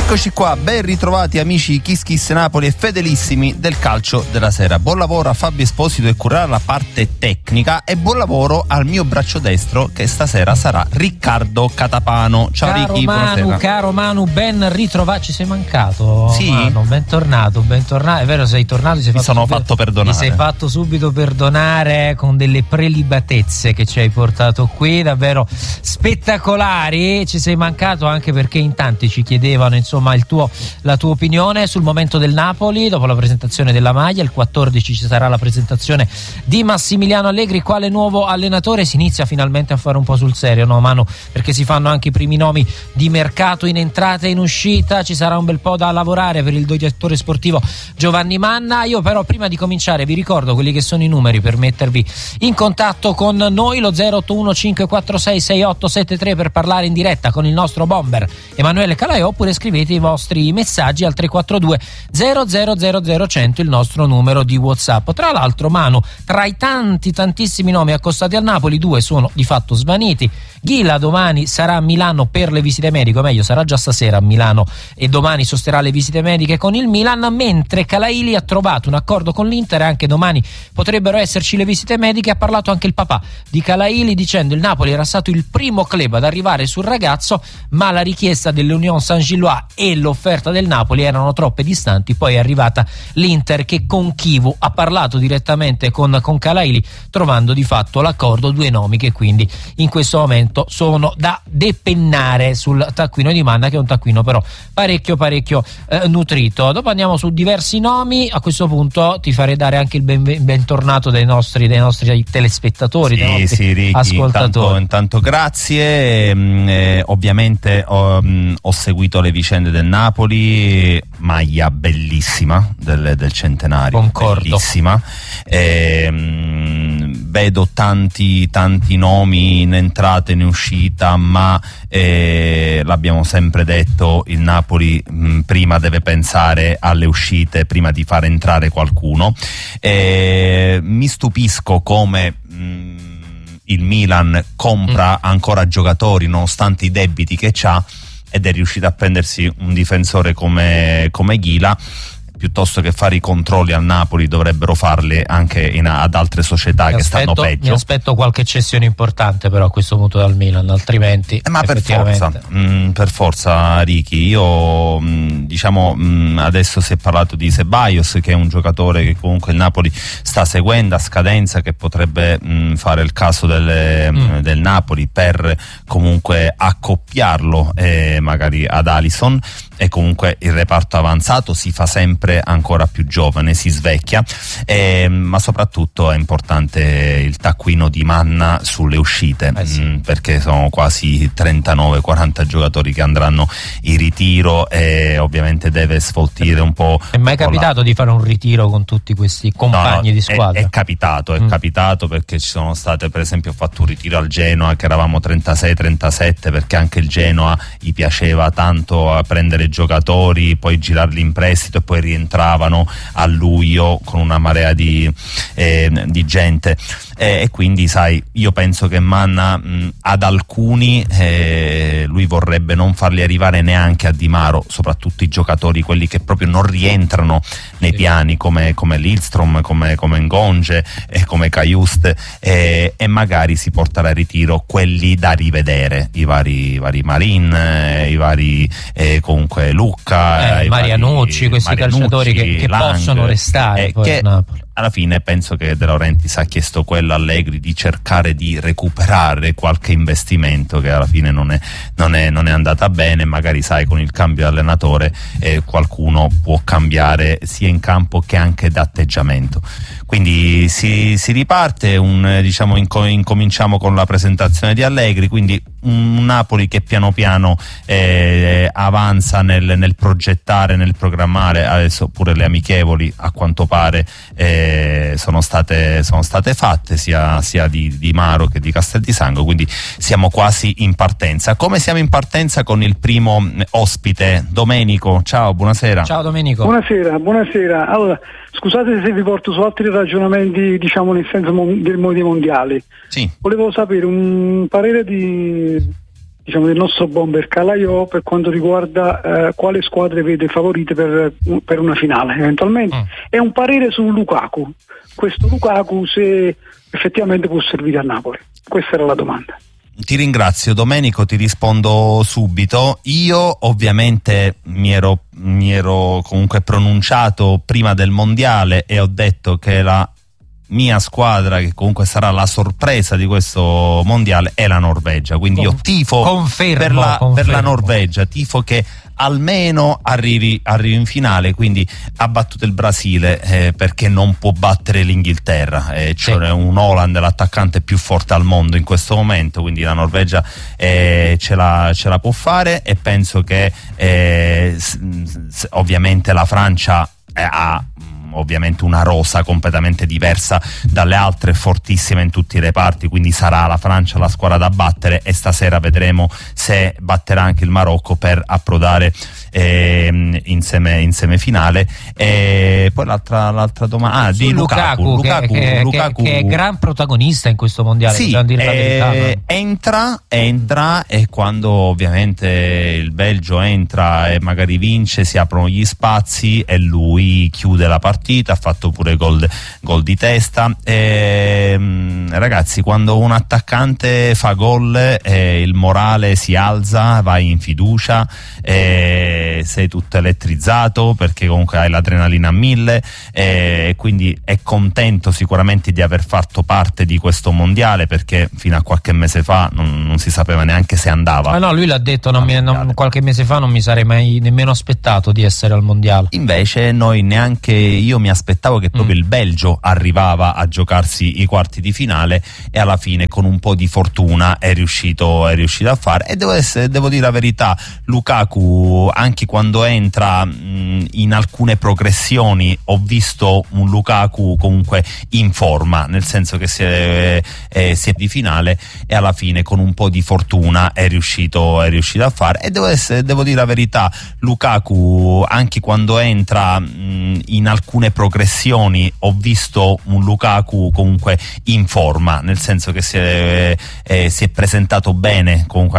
Eccoci qua, ben ritrovati amici Kiss Kiss Napoli e fedelissimi del calcio della sera. Buon lavoro a Fabio Esposito che curerà la parte tecnica e buon lavoro al mio braccio destro che stasera sarà Riccardo Catapano. Ciao caro Ricky, Manu, buonasera. Caro Manu, ben ritrovato. Ci sei mancato? Sì. Manu, bentornato. È vero, sei tornato. Mi sono fatto perdonare. Ti sei fatto subito perdonare con delle prelibatezze che ci hai portato qui, davvero spettacolari. Ci sei mancato anche perché in tanti ci chiedevano insomma la tua opinione sul momento del Napoli dopo la presentazione della maglia. Il 14 ci sarà la presentazione di Massimiliano Allegri quale nuovo allenatore. Si inizia finalmente a fare un po' sul serio, no Manu? Perché si fanno anche i primi nomi di mercato in entrata e in uscita. Ci sarà un bel po' da lavorare per il direttore sportivo Giovanni Manna. Io però prima di cominciare vi ricordo quelli che sono i numeri per mettervi in contatto con noi: lo 081 546 6873 per parlare in diretta con il nostro bomber Emanuele Calai, oppure scrivete i vostri messaggi al 342 0000 il nostro numero di WhatsApp. Tra l'altro Manu, tra i tantissimi nomi accostati al Napoli, due sono di fatto svaniti. Ghila domani sarà a Milano per le visite mediche, o meglio sarà già stasera a Milano e domani sosterrà le visite mediche con il Milan, mentre Calaili ha trovato un accordo con l'Inter e anche domani potrebbero esserci le visite mediche. Ha parlato anche il papà di Calaili dicendo: il Napoli era stato il primo club ad arrivare sul ragazzo, ma la richiesta dell'Union Saint-Gilloise e l'offerta del Napoli erano troppe distanti. Poi è arrivata l'Inter che con Chivu ha parlato direttamente con Calaili, trovando di fatto l'accordo. Due nomi che quindi in questo momento sono da depennare sul taccuino di Manna, che è un taccuino però parecchio nutrito. Dopo andiamo su diversi nomi. A questo punto ti farei dare anche il bentornato dei nostri telespettatori, dei nostri Ricky, ascoltatori. intanto grazie. Ovviamente ho seguito le vicende del Napoli, maglia bellissima del centenario. Concordo. Bellissima. Vedo tanti nomi in entrata e in uscita, ma l'abbiamo sempre detto, il Napoli prima deve pensare alle uscite prima di far entrare qualcuno. Mi stupisco come il Milan compra ancora giocatori nonostante i debiti che c'ha, ed è riuscito a prendersi un difensore come Ghila. Piuttosto che fare i controlli al Napoli dovrebbero farli anche ad altre società che stanno peggio. Mi aspetto qualche cessione importante però a questo punto dal Milan, altrimenti ma per forza Ricky. Io adesso si è parlato di Ceballos, che è un giocatore che comunque il Napoli sta seguendo a scadenza, che potrebbe fare il caso del Napoli per comunque accoppiarlo magari ad Alisson. E comunque il reparto avanzato si fa sempre ancora più giovane, si svecchia, ma soprattutto è importante il taccuino di Manna sulle uscite, perché sono quasi 39-40 giocatori che andranno in ritiro e ovviamente deve sfoltire un po'. È mai capitato di fare un ritiro con tutti questi compagni di squadra? È capitato perché ci sono state, per esempio ho fatto un ritiro al Genoa che eravamo 36-37, perché anche il Genoa gli piaceva tanto a prendere giocatori, poi girarli in prestito e poi rientravano a luglio con una marea di gente, e quindi sai, io penso che Manna ad alcuni lui vorrebbe non farli arrivare neanche a Di Maro, soprattutto i giocatori quelli che proprio non rientrano nei piani come Lidstrom, come Ngonge e come Cajuste, e magari si porterà a ritiro quelli da rivedere, i vari Marin, i vari comunque Lucca, Marianucci, questi calciatori che possono restare poi a Napoli. Alla fine penso che De Laurentiis ha chiesto quello a Allegri, di cercare di recuperare qualche investimento che alla fine non è andata bene. Magari sai, con il cambio di allenatore qualcuno può cambiare sia in campo che anche d'atteggiamento. Quindi si riparte, incominciamo con la presentazione di Allegri, quindi un Napoli che piano piano avanza nel progettare, nel programmare. Adesso pure le amichevoli a quanto pare sono state fatte sia di Maro che di Castel di Sangro, quindi siamo quasi in partenza. Come siamo in partenza con il primo ospite, Domenico. Ciao, buonasera. Ciao Domenico. Buonasera. Allora, scusate se vi porto su altri ragionamenti, diciamo nel senso dei mondiali. Sì. Volevo sapere un parere di diciamo, del nostro bomber Calaiò per quanto riguarda quale squadre vede favorite per una finale eventualmente, e un parere su Lukaku, questo Lukaku, se effettivamente può servire a Napoli. Questa era la domanda. Ti ringrazio Domenico, ti rispondo subito. Io ovviamente mi ero comunque pronunciato prima del mondiale e ho detto che la mia squadra, che comunque sarà la sorpresa di questo mondiale, è la Norvegia, quindi io tifo per la Norvegia, tifo che almeno arrivi in finale, quindi ha battuto il Brasile, perché non può battere l'Inghilterra, cioè un Haaland, l'attaccante più forte al mondo in questo momento, quindi la Norvegia ce la può fare, e penso che ovviamente la Francia ha ovviamente una rosa completamente diversa dalle altre, fortissima in tutti i reparti, quindi sarà la Francia la squadra da battere, e stasera vedremo se batterà anche il Marocco per approdare in semifinale. E poi l'altra domanda di Lukaku che è gran protagonista in questo mondiale, sì, dire la verità, entra, e quando ovviamente il Belgio entra e magari vince, si aprono gli spazi e lui chiude la partita, ha fatto pure gol di testa. Ragazzi, quando un attaccante fa gol, il morale si alza, vai in fiducia, sei tutto elettrizzato perché comunque hai l'adrenalina a 1000, e quindi è contento sicuramente di aver fatto parte di questo mondiale, perché fino a qualche mese fa non si sapeva neanche se andava. No, lui l'ha detto, qualche mese fa non mi sarei mai nemmeno aspettato di essere al mondiale. Invece io mi aspettavo che proprio il Belgio arrivava a giocarsi i quarti di finale, e alla fine con un po' di fortuna è riuscito a fare. E devo dire la verità, Lukaku, anche quando entra in alcune progressioni, ho visto un Lukaku comunque in forma, nel senso che si è di finale, e alla fine con un po' di fortuna è riuscito a fare. E devo dire la verità, Lukaku, anche quando entra in alcune progressioni, ho visto un Lukaku comunque in forma, nel senso che si è presentato bene comunque